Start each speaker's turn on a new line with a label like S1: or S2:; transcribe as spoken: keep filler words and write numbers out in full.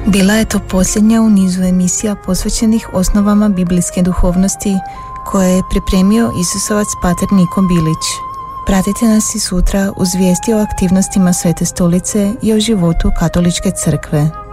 S1: Bila je to posljednja u nizu emisija posvećenih osnovama biblijske duhovnosti koje je pripremio Isusovac pater Niko Bilić. Pratite nas i sutra uz vijesti o aktivnostima Svete Stolice i o životu Katoličke crkve.